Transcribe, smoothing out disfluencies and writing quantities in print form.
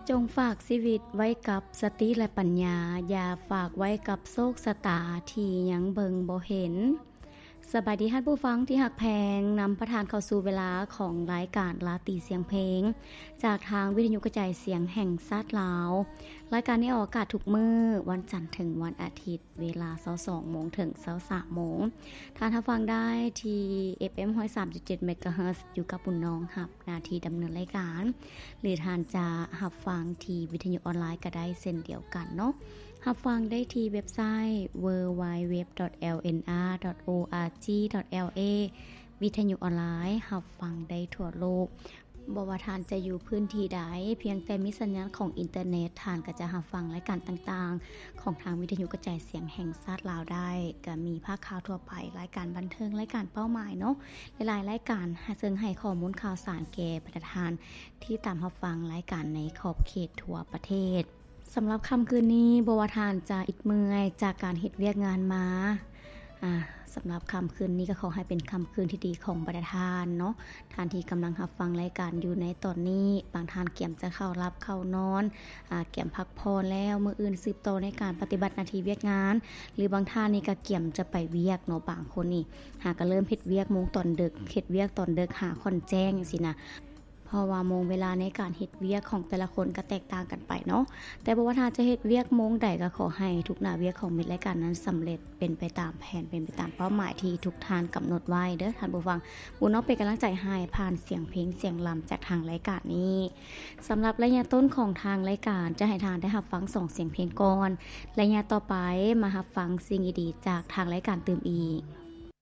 จงฝากชีวิตไว้กับสติและปัญญาอย่าฝากไว้กับโชคชะตาที่ยังเบิงบ่เห็นสบายดีท่านผู้ฟังที่หักแพงนำประทานเข้าสู่เวลาของรายการลาตีเสียงเพลงจากทางวิทยุกระจายเสียงแห่งชาติลาวรายการนี้ออกอากาศทุกมื้อวันจันทร์ถึงวันอาทิตย์เวลา 22:00 นถึง 23:00 นท่านรับฟังได้ที่ FM 103.7 MHz อยู่กับปุ่นน้องครับหน้าที่ดำเนินรายการหรือท่านจะรับฟังที่วิทยุออนไลน์ก็ได้เช่นเดียวกันเนาะรับฟังได้ที่เว็บไซต์ www.lnr.org.la วิทยุออนไลน์รับฟังได้ทั่วโลกบ่ว่าท่านจะอยู่พื้นที่ใดเพียงแต่มีสัญญาณของอินเทอร์เน็ตท่านก็จะรับฟังรายการต่างๆของทางวิทยุกระจายเสียงแห่งชาติลาวได้ก็มีภาคข่าวทั่วไปรายการบันเทิงรายการเป้าหมายเนาะหลายๆรายการซึ่งให้ข้อมูลข่าวสารแก่ประชาชนที่ตามรับฟังรายการในขอบเขตทั่วประเทศสำหรับค่ำคืนนี้บ่ว่าท่านจะอิดเมื่อยจากการเฮ็ดเวียกงานมาสำหรับค่ำคืนนี้ก็ขอให้เป็นค่ำคืนที่ดีของประธานเนาะท่านที่กำลังรับฟังรายการอยู่ในตอนนี้บางท่านเกี่ยมจะเข้ารับเข้านอนเกี่ยมพักพรแล้วมื้ออื่นสืบต่อในการปฏิบัติหน้าที่เวียกงานหรือบางท่านนี่ก็เกี่ยมจะไปเวียกเนาะบางคนนี่หาก็เริ่มเฮ็ดเวียกโมงตอนดึกเฮ็ดเวียกตอนดึกหาค่อนแจ้งจังซี่นะเพราะว่าโมงเวลาในการเฮ็ดเวียกของแต่ละคนก็แตกต่างกันไปเนาะแต่บ่ว่าท่านจะเฮ็ดเวียกโมงใดก็ขอให้ทุกหน้าเวียกของมิตรรายการนั้นสำเร็จเป็นไปตามแผนเป็นไปตามเป้าหมายที่ทุกท่านกำหนดไว้เด้อท่านผู้ฟังบุญน้องเป็นกำลังใจให้ผ่านเสียงเพลงเสียงลำจากทางรายการนี้สำหรับระยะต้นของทางรายการจะให้ท่านได้รับฟัง2เสียงเพลงก่อนระยะต่อไปมารับฟังสิ่งดีๆจากทางรายการตื่มอีก